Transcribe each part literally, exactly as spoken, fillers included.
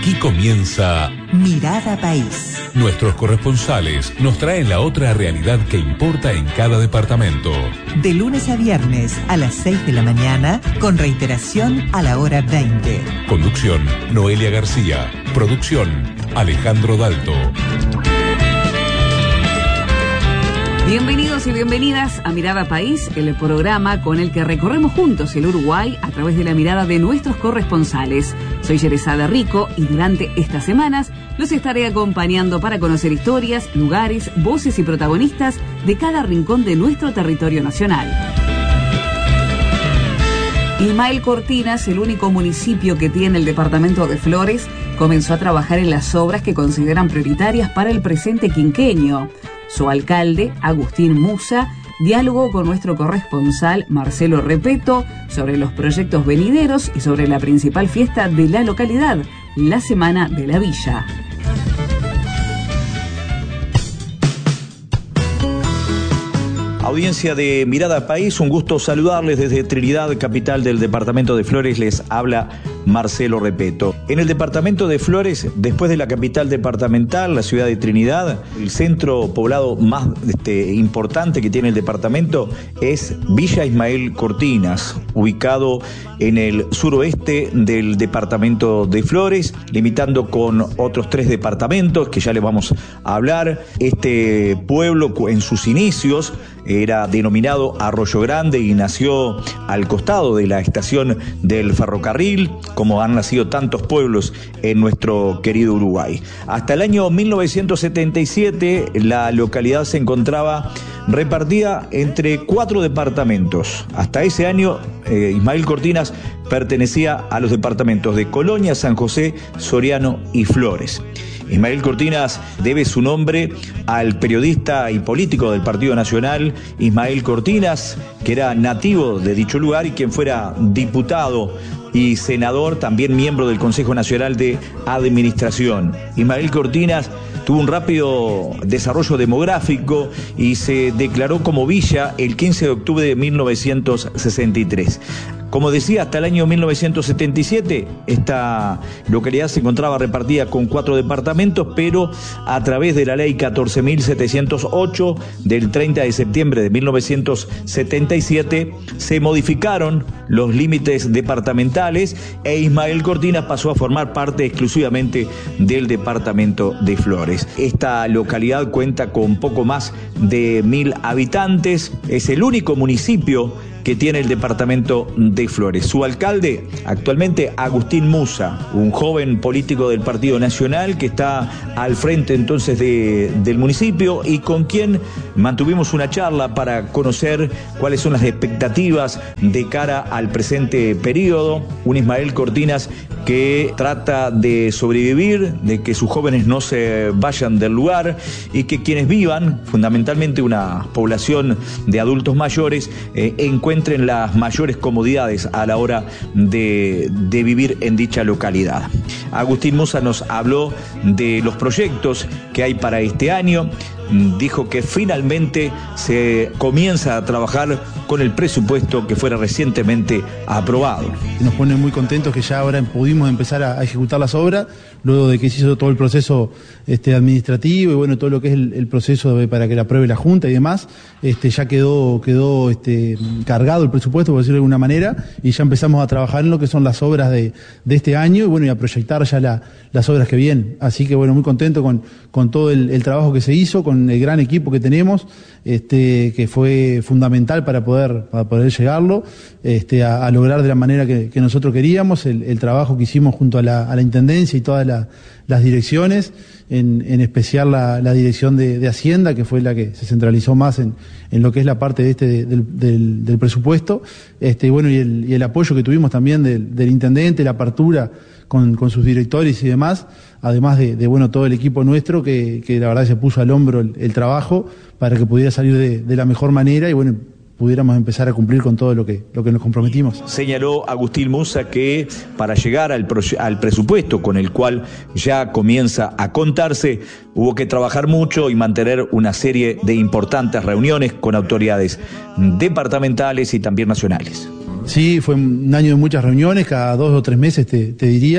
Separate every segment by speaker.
Speaker 1: Aquí comienza
Speaker 2: Mirada País.
Speaker 1: Nuestros corresponsales nos traen la otra realidad que importa en cada departamento.
Speaker 2: De lunes a viernes a las seis de la mañana, con reiteración a la hora veinte.
Speaker 1: Conducción, Noelia García. Producción, Alejandro Dalto.
Speaker 3: Bienvenidos y bienvenidas a Mirada País, el programa con el que recorremos juntos el Uruguay a través de la mirada de nuestros corresponsales. Soy Yerezada Rico y durante estas semanas los estaré acompañando para conocer historias, lugares, voces y protagonistas de cada rincón de nuestro territorio nacional. Ismael Cortinas, el único municipio que tiene el departamento de Flores, comenzó a trabajar en las obras que consideran prioritarias para el presente quinquenio. Su alcalde, Agustín Musa, dialogó con nuestro corresponsal Marcelo Repeto sobre los proyectos venideros y sobre la principal fiesta de la localidad, la Semana de la Villa.
Speaker 4: Audiencia de Mirada País, un gusto saludarles desde Trinidad, capital del departamento de Flores. Les habla Marcelo Repeto. En el departamento de Flores, después de la capital departamental, la ciudad de Trinidad, el centro poblado más este, importante que tiene el departamento es Villa Ismael Cortinas, ubicado en el suroeste del departamento de Flores, limitando con otros tres departamentos que ya les vamos a hablar. Este pueblo en sus inicios era denominado Arroyo Grande y nació al costado de la estación del ferrocarril, como han nacido tantos pueblos en nuestro querido Uruguay. Hasta el año mil novecientos setenta y siete la localidad se encontraba repartida entre cuatro departamentos. Hasta ese año eh, Ismael Cortinas pertenecía a los departamentos de Colonia, San José, Soriano y Flores. Ismael Cortinas debe su nombre al periodista y político del Partido Nacional, Ismael Cortinas, que era nativo de dicho lugar y quien fuera diputado y senador, también miembro del Consejo Nacional de Administración. Ismael Cortinas tuvo un rápido desarrollo demográfico y se declaró como villa el quince de octubre de mil novecientos sesenta y tres. Como decía, hasta el año mil novecientos setenta y siete esta localidad se encontraba repartida con cuatro departamentos, pero a través de la ley catorce mil setecientos ocho del treinta de septiembre de mil novecientos setenta y siete se modificaron los límites departamentales e Ismael Cortinas pasó a formar parte exclusivamente del departamento de Flores. Esta localidad cuenta con poco más de mil habitantes, es el único municipio que tiene el departamento de Flores. Su alcalde, actualmente Agustín Musa, un joven político del Partido Nacional que está al frente entonces de, del municipio y con quien mantuvimos una charla para conocer cuáles son las expectativas de cara al presente periodo. Un Ismael Cortinas que trata de sobrevivir, de que sus jóvenes no se vayan del lugar y que quienes vivan, fundamentalmente una población de adultos mayores, eh, encuentren las mayores comodidades a la hora de, de vivir en dicha localidad. Agustín Musa nos habló de los proyectos que hay para este año. Dijo que finalmente se comienza a trabajar con el presupuesto que fuera recientemente aprobado.
Speaker 5: Nos pone muy contentos que ya ahora pudimos empezar a, a ejecutar las obras, luego de que se hizo todo el proceso este, administrativo y bueno, todo lo que es el, el proceso de, para que la apruebe la Junta y demás, este, ya quedó, quedó este, cargado el presupuesto, por decirlo de alguna manera, y ya empezamos a trabajar en lo que son las obras de, de este año y bueno, y a proyectar ya la, las obras que vienen. Así que bueno, muy contento con, con todo el, el trabajo que se hizo, con el gran equipo que tenemos, este, que fue fundamental para poder, para poder llegarlo, este, a, a lograr de la manera que, que nosotros queríamos, el, el trabajo que hicimos junto a la, a la Intendencia y todas la, las direcciones, en, en especial la, la dirección de, de Hacienda, que fue la que se centralizó más en, en lo que es la parte de este, de, del, del, del presupuesto, este, y bueno, y el, y el apoyo que tuvimos también del, del Intendente, la apertura con, con sus directores y demás, además de, de bueno, todo el equipo nuestro que, que la verdad se puso al hombro el, el trabajo para que pudiera salir de, de la mejor manera y bueno, pudiéramos empezar a cumplir con todo lo que, lo que nos comprometimos.
Speaker 4: Señaló Agustín Musa que para llegar al, al presupuesto con el cual ya comienza a contarse, hubo que trabajar mucho y mantener una serie de importantes reuniones con autoridades departamentales y también nacionales.
Speaker 5: Sí, fue un año de muchas reuniones, cada dos o tres meses te, te diría,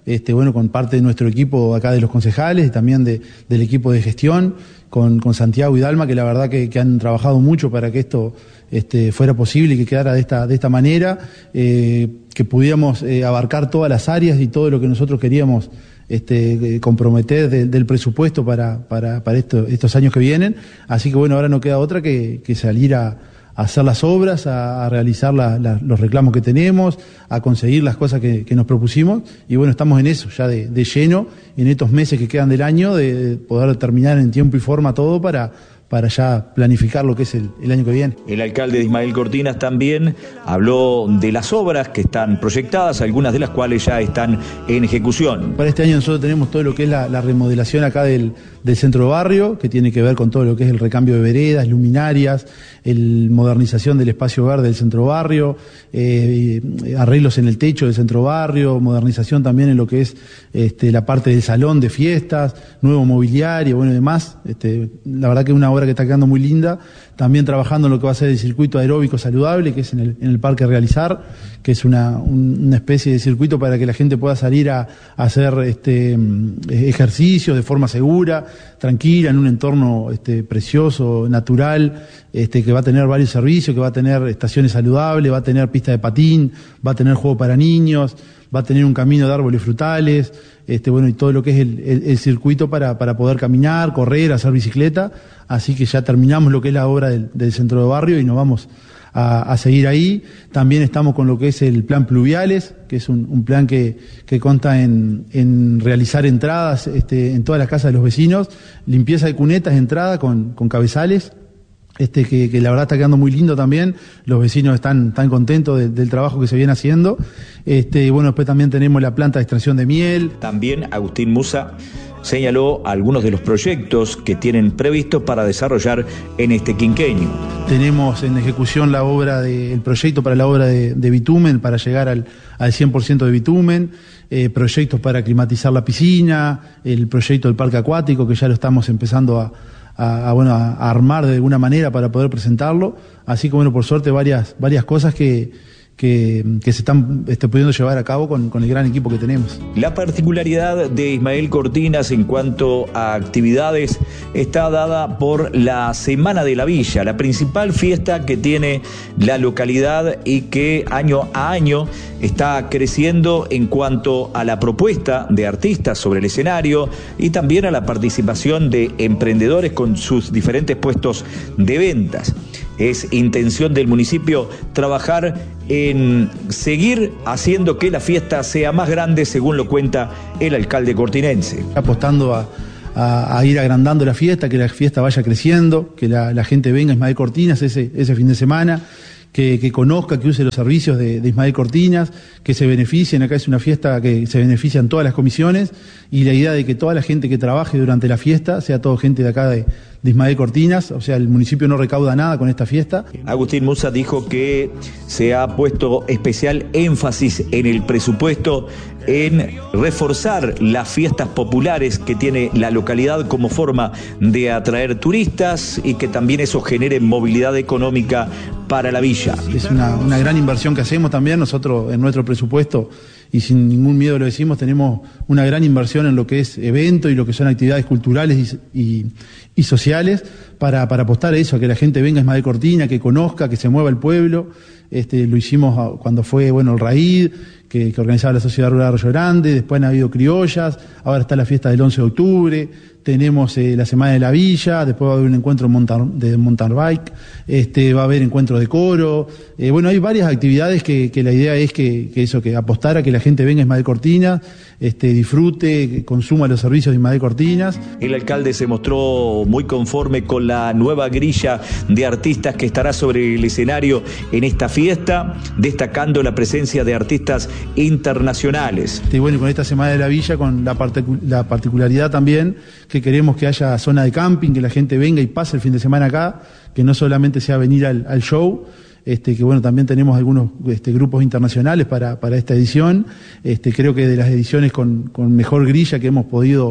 Speaker 5: este, bueno, con parte de nuestro equipo acá de los concejales y también de, del equipo de gestión, con, con Santiago y Dalma, que la verdad que, que han trabajado mucho para que esto este, fuera posible y que quedara de esta, de esta manera, eh, que pudiéramos eh, abarcar todas las áreas y todo lo que nosotros queríamos Este, comprometer de, del presupuesto para, para, para esto, estos años que vienen. Así que bueno, ahora no queda otra que, que salir a, a hacer las obras, a, a realizar la, la, los reclamos que tenemos, a conseguir las cosas que, que nos propusimos. Y bueno, estamos en eso, ya de, de lleno, en estos meses que quedan del año, de, de poder terminar en tiempo y forma todo para para ya planificar lo que es el, el año que viene.
Speaker 4: El alcalde de Ismael Cortinas también habló de las obras que están proyectadas, algunas de las cuales ya están en ejecución.
Speaker 5: Para este año nosotros tenemos todo lo que es la, la remodelación acá del, del centro barrio, que tiene que ver con todo lo que es el recambio de veredas, luminarias, el modernización del espacio verde del centro barrio, eh, arreglos en el techo del centro barrio, modernización también en lo que es este, la parte del salón de fiestas, nuevo mobiliario, bueno y demás. Este, la verdad que es una obra que está quedando muy linda. También trabajando en lo que va a ser el circuito aeróbico saludable, que es en el, en el Parque Realizar, que es una, un, una especie de circuito para que la gente pueda salir a, a hacer este, ejercicios de forma segura, tranquila, en un entorno este, precioso, natural, este, que va a tener varios servicios, que va a tener estaciones saludables, va a tener pista de patín, va a tener juego para niños, va a tener un camino de árboles frutales, este, bueno, y todo lo que es el, el, el circuito para, para poder caminar, correr, hacer bicicleta. Así que ya terminamos lo que es la obra del, del centro de barrio y nos vamos a, a seguir ahí. También estamos con lo que es el plan pluviales, que es un, un plan que, que consta en, en realizar entradas este, en todas las casas de los vecinos, limpieza de cunetas, entrada con, con cabezales. Este que, que la verdad está quedando muy lindo también, los vecinos están tan contentos de, del trabajo que se viene haciendo. Este, bueno, después también tenemos la planta de extracción de miel.
Speaker 4: También Agustín Musa señaló algunos de los proyectos que tienen previstos para desarrollar en este quinquenio.
Speaker 5: Tenemos en ejecución la obra de, el proyecto para la obra de, de bitumen, para llegar al, al cien por ciento de bitumen, eh, proyectos para climatizar la piscina, el proyecto del parque acuático, que ya lo estamos empezando a A, a, bueno, a armar de alguna manera para poder presentarlo, así que bueno, por suerte varias, varias cosas que, que, que se están este, pudiendo llevar a cabo con, con el gran equipo que tenemos.
Speaker 4: La particularidad de Ismael Cortinas en cuanto a actividades está dada por la Semana de la Villa, la principal fiesta que tiene la localidad y que año a año está creciendo en cuanto a la propuesta de artistas sobre el escenario y también a la participación de emprendedores con sus diferentes puestos de ventas. Es intención del municipio trabajar en seguir haciendo que la fiesta sea más grande, según lo cuenta el alcalde cortinense.
Speaker 5: Apostando a, a, a ir agrandando la fiesta, que la fiesta vaya creciendo, que la, la gente venga a Ismael Cortinas ese, ese fin de semana, que, que conozca, que use los servicios de, de Ismael Cortinas, que se beneficien. Acá es una fiesta que se benefician todas las comisiones y la idea de que toda la gente que trabaje durante la fiesta sea toda gente de acá de, de Ismael Cortinas, o sea, el municipio no recauda nada con esta fiesta.
Speaker 4: Agustín Musa dijo que se ha puesto especial énfasis en el presupuesto en reforzar las fiestas populares que tiene la localidad como forma de atraer turistas y que también eso genere movilidad económica para la villa.
Speaker 5: Es una, una gran inversión que hacemos también nosotros en nuestro presupuesto y sin ningún miedo lo decimos, tenemos una gran inversión en lo que es evento y lo que son actividades culturales y, y, y sociales para, para apostar a eso, a que la gente venga a Ismael Cortinas, que conozca, que se mueva el pueblo. Este, lo hicimos cuando fue bueno el RAID, que, que organizaba la Sociedad Rural Arroyo Grande, después han habido criollas, ahora está la fiesta del once de octubre, tenemos eh, la Semana de la Villa, después va a haber un encuentro de mountain bike, este, va a haber encuentros de coro, eh, bueno, hay varias actividades que, que la idea es que, que eso, que apostar a que la gente venga a Ismael Cortinas, este, disfrute, que consuma los servicios de Ismael Cortinas.
Speaker 4: El alcalde se mostró muy conforme con la nueva grilla de artistas que estará sobre el escenario en esta fiesta, destacando la presencia de artistas internacionales.
Speaker 5: Y bueno, con esta Semana de la Villa, con la, particu- la particularidad también que queremos que haya zona de camping, que la gente venga y pase el fin de semana acá, que no solamente sea venir al, al show. Este, que bueno, también tenemos algunos este, grupos internacionales para, para esta edición. Este, creo que de las ediciones con, con mejor grilla que hemos podido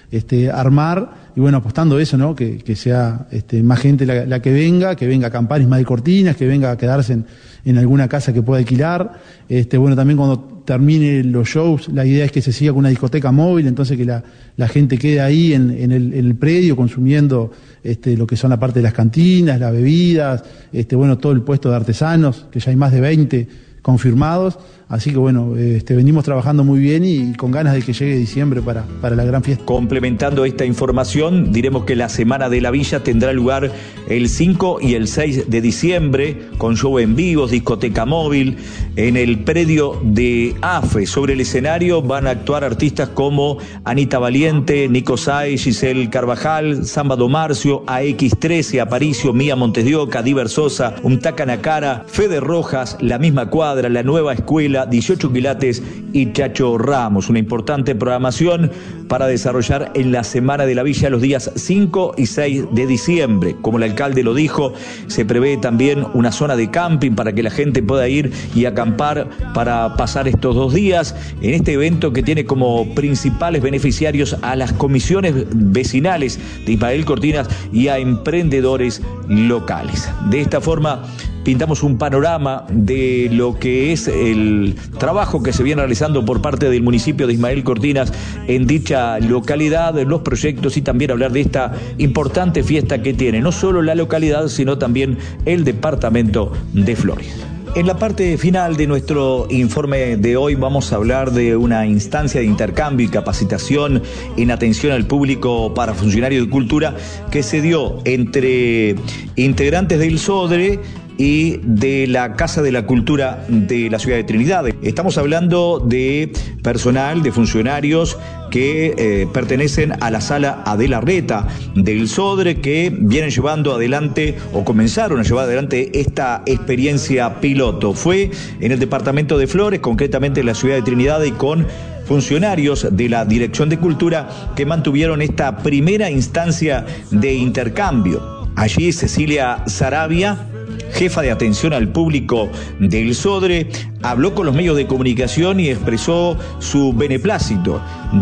Speaker 5: este, armar, y bueno, apostando eso, ¿no? Que, que sea este, más gente la, la que venga, que venga a acampar Ismael Cortinas, que venga a quedarse en, en alguna casa que pueda alquilar. Este, bueno, también cuando termine los shows, la idea es que se siga con una discoteca móvil, entonces que la, la gente quede ahí en, en, el, en el predio consumiendo este, lo que son la parte de las cantinas, las bebidas, este, bueno, todo el puesto de artesanos, que ya hay más de veinte confirmados. Así que bueno, este, venimos trabajando muy bien y con ganas de que llegue diciembre para, para la gran fiesta.
Speaker 4: Complementando esta información, diremos que la Semana de la Villa tendrá lugar el cinco y el seis de diciembre, con show en vivo, discoteca móvil, en el predio de A F E. Sobre el escenario van a actuar artistas como Anita Valiente, Nico Sáez, Giselle Carvajal, Samba Do Marcio, A X trece, Aparicio, Mía Montes de Oca, Diver Sosa, Umtaca Nacara, Fede Rojas, La Misma Cuadra, La Nueva Escuela, dieciocho quilates y Chacho Ramos. Una importante programación para desarrollar en la Semana de la Villa los días cinco y seis de diciembre. Como el alcalde lo dijo, se prevé también una zona de camping para que la gente pueda ir y acampar para pasar estos dos días en este evento que tiene como principales beneficiarios a las comisiones vecinales de Ismael Cortinas y a emprendedores locales. De esta forma pintamos un panorama de lo que es el trabajo que se viene realizando por parte del municipio de Ismael Cortinas en dicha localidad, los proyectos y también hablar de esta importante fiesta que tiene no solo la localidad, sino también el departamento de Flores. En la parte final de nuestro informe de hoy vamos a hablar de una instancia de intercambio y capacitación en atención al público para funcionarios de cultura que se dio entre integrantes del SODRE y de la Casa de la Cultura de la ciudad de Trinidad. Estamos hablando de personal, de funcionarios que eh, pertenecen a la Sala Adela Reta del SODRE, que vienen llevando adelante o comenzaron a llevar adelante esta experiencia piloto. Fue en el departamento de Flores, concretamente en la ciudad de Trinidad, y con funcionarios de la Dirección de Cultura que mantuvieron esta primera instancia de intercambio. Allí Cecilia Sarabia, jefa de atención al público del SODRE, habló con los medios de comunicación y expresó su beneplácito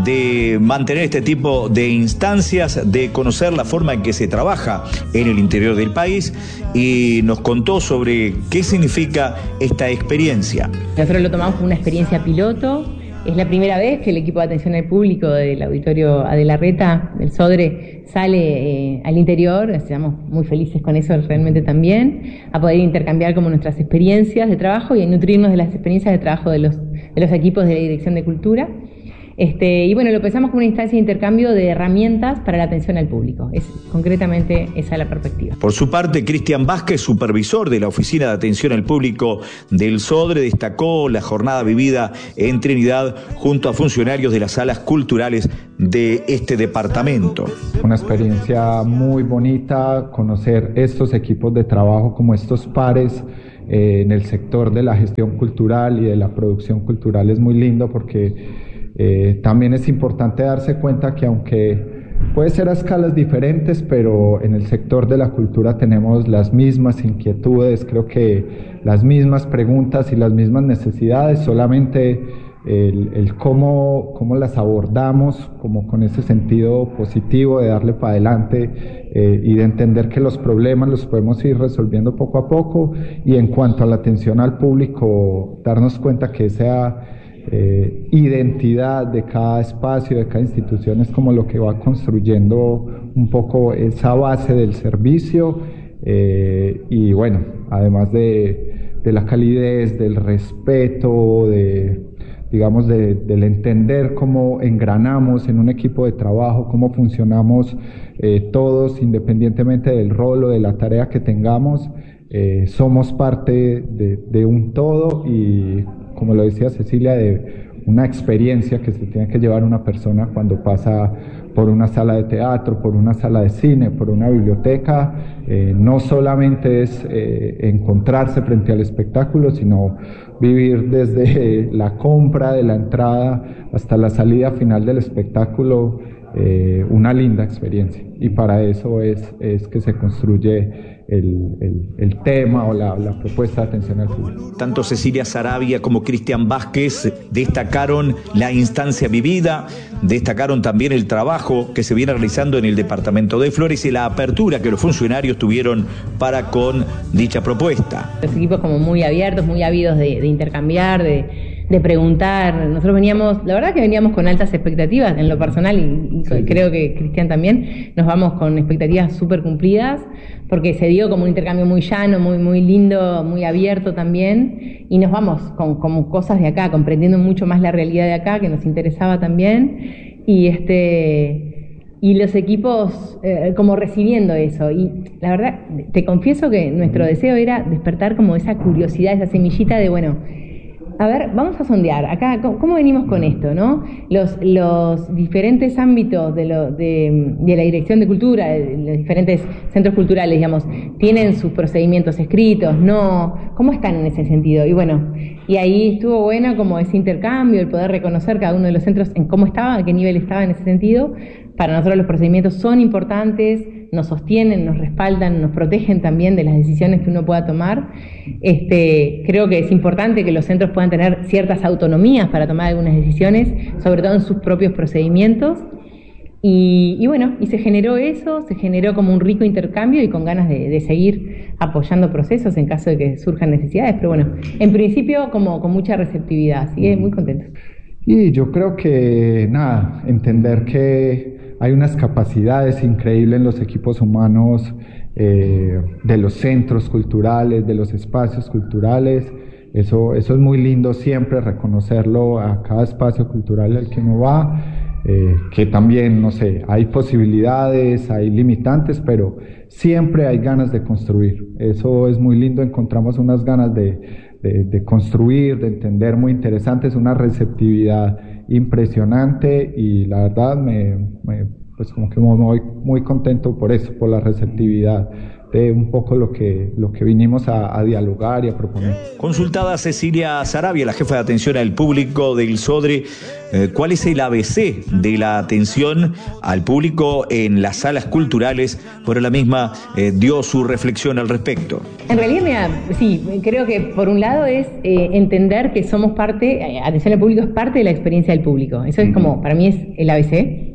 Speaker 4: de mantener este tipo de instancias, de conocer la forma en que se trabaja en el interior del país, y nos contó sobre qué significa esta experiencia.
Speaker 6: Nosotros lo tomamos como una experiencia piloto. Es la primera vez que el equipo de atención al público del auditorio Adela Reta del SODRE sale eh, al interior. Estamos muy felices con eso realmente también, a poder intercambiar como nuestras experiencias de trabajo y a nutrirnos de las experiencias de trabajo de los, de los equipos de la Dirección de Cultura. Este, y bueno, lo pensamos como una instancia de intercambio de herramientas para la atención al público. Es concretamente esa la perspectiva.
Speaker 4: Por su parte, Cristian Vázquez, supervisor de la Oficina de Atención al Público del SODRE, destacó la jornada vivida en Trinidad junto a funcionarios de las salas culturales de este departamento.
Speaker 7: Una experiencia muy bonita, conocer estos equipos de trabajo como estos pares eh, en el sector de la gestión cultural y de la producción cultural es muy lindo, porque Eh, también es importante darse cuenta que aunque puede ser a escalas diferentes, pero en el sector de la cultura tenemos las mismas inquietudes, creo que las mismas preguntas y las mismas necesidades, solamente el, el cómo, cómo las abordamos, como con ese sentido positivo de darle para adelante eh, y de entender que los problemas los podemos ir resolviendo poco a poco. Y en cuanto a la atención al público, darnos cuenta que esa Eh, identidad de cada espacio, de cada institución, es como lo que va construyendo un poco esa base del servicio eh, y bueno, además de, de la calidez, del respeto, de, digamos, de, del entender cómo engranamos en un equipo de trabajo, cómo funcionamos eh, todos independientemente del rol o de la tarea que tengamos. Eh, somos parte de, de un todo y, como lo decía Cecilia, de una experiencia que se tiene que llevar una persona cuando pasa por una sala de teatro, por una sala de cine, por una biblioteca. Eh, no solamente es eh, encontrarse frente al espectáculo, sino vivir desde la compra de la entrada hasta la salida final del espectáculo eh, una linda experiencia. Y para eso es, es que se construye el, el, el tema o la, la propuesta de atención al público.
Speaker 4: Tanto Cecilia Saravia como Cristian Vázquez destacaron la instancia vivida, destacaron también el trabajo que se viene realizando en el departamento de Flores y la apertura que los funcionarios tuvieron para con dicha propuesta.
Speaker 6: Los equipos como muy abiertos, muy ávidos de, de intercambiar, de... de preguntar. Nosotros veníamos, la verdad que veníamos con altas expectativas en lo personal y, y sí. Creo que Cristian también, nos vamos con expectativas súper cumplidas porque se dio como un intercambio muy llano, muy, muy lindo, muy abierto también y nos vamos con, con cosas de acá, comprendiendo mucho más la realidad de acá que nos interesaba también y este... y los equipos eh, como recibiendo eso. Y la verdad, te confieso que nuestro deseo era despertar como esa curiosidad, esa semillita de, bueno, a ver, vamos a sondear acá, ¿cómo, cómo venimos con esto, no? Los, los diferentes ámbitos de, lo, de, de la Dirección de Cultura, los diferentes centros culturales, digamos, ¿tienen sus procedimientos escritos? ¿No? ¿Cómo están en ese sentido? Y bueno, y ahí estuvo bueno como ese intercambio, el poder reconocer cada uno de los centros en cómo estaba, a qué nivel estaba en ese sentido. Para nosotros los procedimientos son importantes, nos sostienen, nos respaldan, nos protegen también de las decisiones que uno pueda tomar. Este, creo que es importante que los centros puedan tener ciertas autonomías para tomar algunas decisiones, sobre todo en sus propios procedimientos. Y, y bueno, y se generó eso, se generó como un rico intercambio y con ganas de, de seguir apoyando procesos en caso de que surjan necesidades. Pero bueno, en principio como con mucha receptividad, así que muy contentos.
Speaker 7: Y yo creo que, nada, entender que hay unas capacidades increíbles en los equipos humanos eh, de los centros culturales, de los espacios culturales. Eso, eso es muy lindo siempre, reconocerlo a cada espacio cultural al que uno va, eh, que también, no sé, hay posibilidades, hay limitantes, pero siempre hay ganas de construir. Eso es muy lindo, encontramos unas ganas de, de, de construir, de entender muy interesantes, una receptividad impresionante y la verdad me, me pues como que me voy muy contento por eso, por la receptividad de un poco lo que, lo que vinimos a, a dialogar y a proponer.
Speaker 4: Consultada Cecilia Saravia, la jefa de atención al público del SODRE, eh, ¿cuál es el A B C de la atención al público en las salas culturales? Por la misma eh, dio su reflexión al respecto.
Speaker 6: En realidad, mira, sí, creo que por un lado es eh, entender que somos parte, eh, atención al público es parte de la experiencia del público. Eso es como, para mí es el A B C.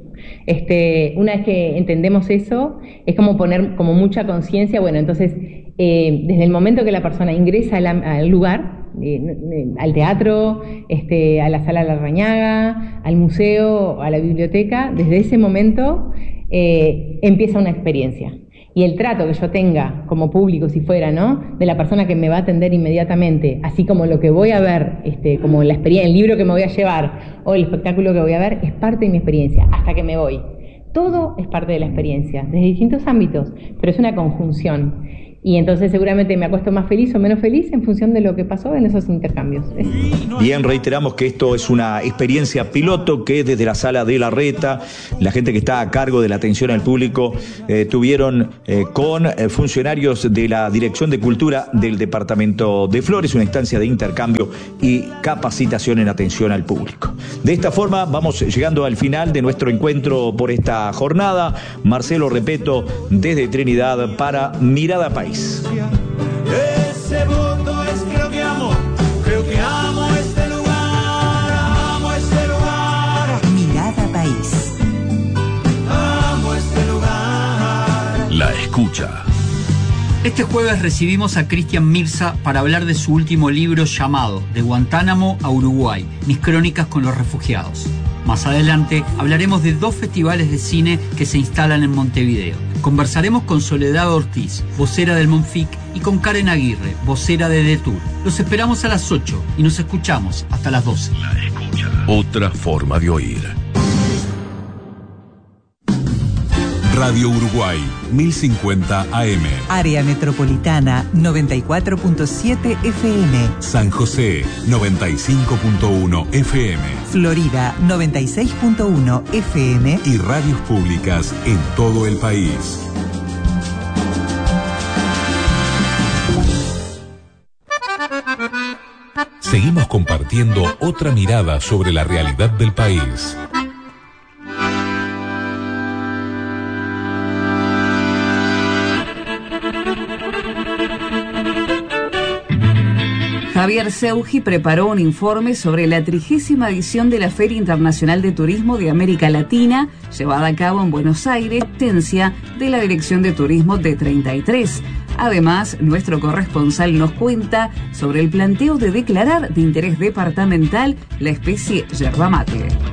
Speaker 6: Este, una vez que entendemos eso, es como poner como mucha conciencia, bueno, entonces, eh, desde el momento que la persona ingresa al, al lugar, eh, al teatro, este, a la sala Larrañaga, al museo, a la biblioteca, desde ese momento eh, empieza una experiencia. Y el trato que yo tenga como público, si fuera, ¿no?, de la persona que me va a atender inmediatamente, así como lo que voy a ver, este, como la experiencia, el libro que me voy a llevar o el espectáculo que voy a ver, es parte de mi experiencia, hasta que me voy. Todo es parte de la experiencia, desde distintos ámbitos, pero es una conjunción. Y entonces seguramente me acuesto más feliz o menos feliz en función de lo que pasó en esos intercambios.
Speaker 4: Bien, reiteramos que esto es una experiencia piloto que desde la sala de la Reta, la gente que está a cargo de la atención al público, eh, tuvieron eh, con eh, funcionarios de la Dirección de Cultura del Departamento de Flores, una instancia de intercambio y capacitación en atención al público. De esta forma vamos llegando al final de nuestro encuentro por esta jornada. Marcelo Repetto desde Trinidad para Mirada País.
Speaker 8: Ese voto es creo que amo, creo que amo este lugar, amo este lugar.
Speaker 2: Mirada País.
Speaker 8: Amo este lugar.
Speaker 1: La escucha.
Speaker 9: Este jueves recibimos a Cristian Mirza para hablar de su último libro llamado De Guantánamo a Uruguay, mis crónicas con los refugiados. Más adelante hablaremos de dos festivales de cine que se instalan en Montevideo. Conversaremos con Soledad Ortiz, vocera del Monfic, y con Karen Aguirre, vocera de DETUR. Los esperamos a las ocho y nos escuchamos hasta las doce.
Speaker 1: La escucha. Otra forma de oír. Radio Uruguay, mil cincuenta A M.
Speaker 2: Área Metropolitana, noventa y cuatro punto siete F M.
Speaker 1: San José, noventa y cinco punto uno F M.
Speaker 2: Florida, noventa y seis punto uno F M.
Speaker 1: Y radios públicas en todo el país. seguimos compartiendo otra mirada sobre la realidad del país.
Speaker 3: Javier Seugi preparó un informe sobre la trigésima edición de la Feria Internacional de Turismo de América Latina, llevada a cabo en Buenos Aires, asistencia de la Dirección de Turismo de treinta y tres. Además, nuestro corresponsal nos cuenta sobre el planteo de declarar de interés departamental la especie yerba mate.